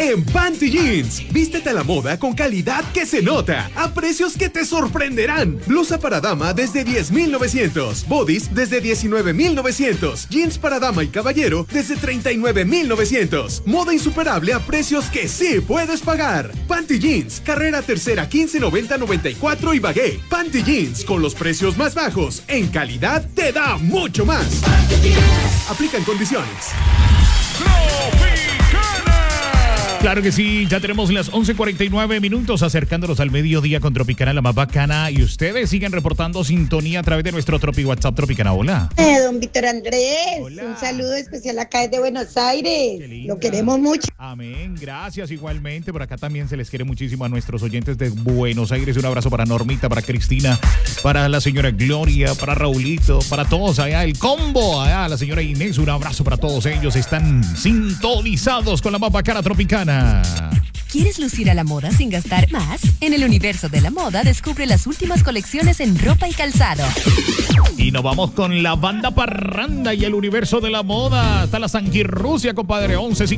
en Panty Jeans. Vístete a la moda con calidad que se nota, a precios que te sorprenderán. Blusa para dama desde 10,900, bodies desde 19,900, jeans para dama y caballero desde 39,900. Moda insuperable a precios que sí puedes pagar. Panty Jeans, carrera tercera 1590-94 y Bagué. Panty Jeans, con los precios más bajos, en calidad te da mucho más. Aplican condiciones. Claro que sí, ya tenemos las 11:49, acercándonos al mediodía con Tropicana, la más bacana. Y ustedes siguen reportando sintonía a través de nuestro WhatsApp Tropicana. Hola. Don Víctor Andrés, Hola. un saludo especial acá desde Buenos Aires. Qué linda. Lo queremos mucho. Amén, gracias igualmente. Por acá también se les quiere muchísimo a nuestros oyentes de Buenos Aires. Un abrazo para Normita, para Cristina, para la señora Gloria, para Raulito, para todos allá, el combo, allá, la señora Inés. Un abrazo para todos ellos. Están sintonizados con la más bacana Tropicana. ¿Quieres lucir a la moda sin gastar más? En el universo de la moda descubre las últimas colecciones en ropa y calzado. Y nos vamos con la banda parranda y el universo de la moda. Hasta la Sanguirrusia, compadre. 11